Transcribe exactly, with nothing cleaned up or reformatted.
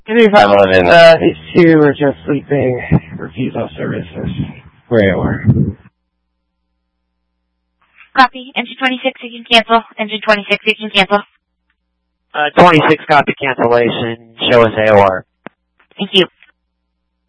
Any five eleven, uh, these two are just sleeping. Refuse all services. Where you are. Copy. Engine twenty-six, you can cancel. Engine twenty-six, you can cancel. Uh, twenty-six, copy cancellation. Show us A O R. Thank you.